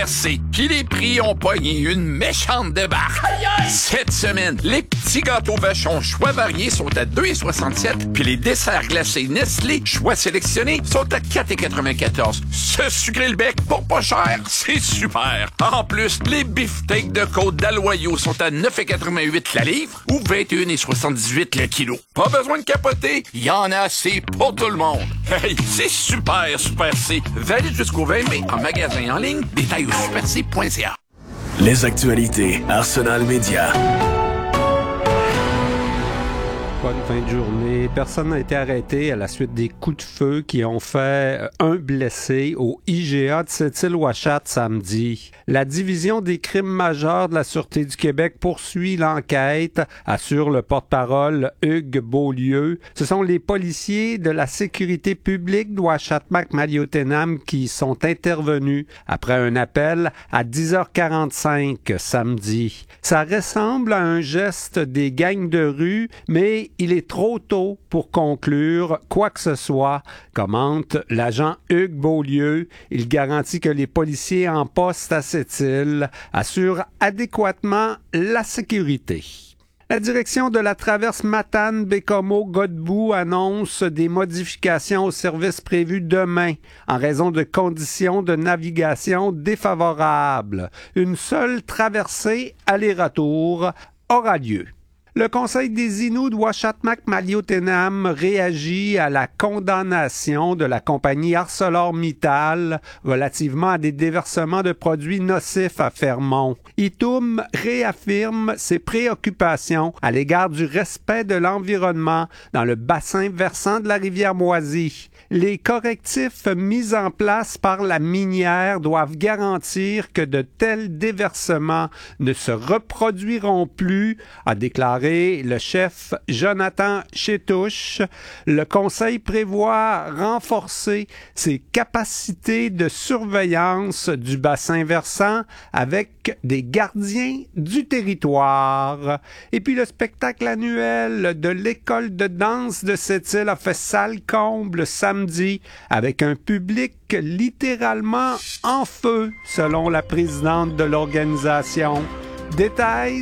Super C. Puis les prix ont pogné une méchante débarque. Cette semaine, les petits gâteaux Vachon choix variés sont à 2,67 puis les desserts glacés Nestlé choix sélectionnés sont à 4,94. Se sucrer le bec pour pas cher, c'est super. En plus, les beefsteaks de côte d'Aloyau sont à 9,88 la livre ou 21,78 le kilo. Pas besoin de capoter, il y en a assez pour tout le monde. Hey, c'est super, Super C. Valide jusqu'au 20 mai en magasin et en ligne. Détails au superc.ca. Les actualités Arsenal Média. Bonne fin de journée. Personne n'a été arrêté à la suite des coups de feu qui ont fait un blessé au IGA de Sept-Îles-Ouachat samedi. La division des crimes majeurs de la Sûreté du Québec poursuit l'enquête, assure le porte-parole Hugues Beaulieu. Ce sont les policiers de la sécurité publique d'Ouachatmac-Maliotenam qui sont intervenus après un appel à 10h45 samedi. Ça ressemble à un geste des gangs de rue, mais il est trop tôt pour conclure quoi que ce soit, commente l'agent Hugues Beaulieu. Il garantit que les policiers en poste à Sept-Îles assurent adéquatement la sécurité. La direction de la traverse Matane-Bécomo-Godbout annonce des modifications au service prévu demain en raison de conditions de navigation défavorables. Une seule traversée aller-retour aura lieu. Le Conseil des Inuits de Ouachatmac-Maliotenam réagit à la condamnation de la compagnie ArcelorMittal relativement à des déversements de produits nocifs à Fermont. Itum réaffirme ses préoccupations à l'égard du respect de l'environnement dans le bassin versant de la rivière Moisy. Les correctifs mis en place par la minière doivent garantir que de tels déversements ne se reproduiront plus, a déclaré le chef Jonathan Chétouche. Le Conseil prévoit renforcer ses capacités de surveillance du bassin versant avec des gardiens du territoire. Et puis le spectacle annuel de l'École de danse de Sept-Îles a fait salle comble samedi avec un public littéralement en feu, selon la présidente de l'organisation. Détails